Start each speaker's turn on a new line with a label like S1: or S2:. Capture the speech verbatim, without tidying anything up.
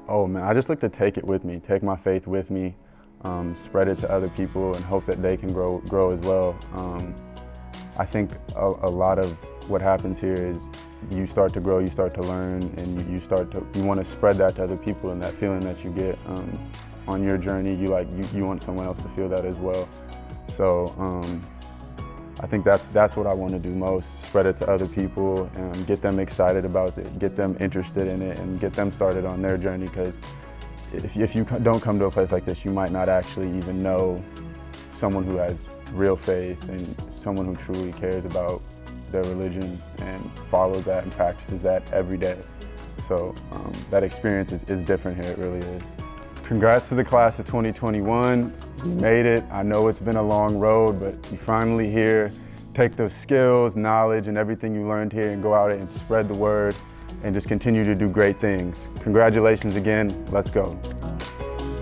S1: Oh man, I just look to take it with me, take my faith with me, um, spread it to other people and hope that they can grow, grow as well. Um, I think a, a lot of what happens here is you start to grow, you start to learn, and you, you start to, you want to spread that to other people, and that feeling that you get um, on your journey, you like, you, you want someone else to feel that as well. So um, I think that's, that's what I want to do most, spread it to other people and get them excited about it, get them interested in it, and get them started on their journey, because if, if you don't come to a place like this, you might not actually even know someone who has real faith and someone who truly cares about their religion and follows that and practices that every day. So um, that experience is, is different here, it really is. Congrats to the class of twenty twenty-one. You made it. I know it's been a long road, but you're finally here. Take those skills, knowledge, and everything you learned here and go out and spread the word and just continue to do great things. Congratulations again. Let's go.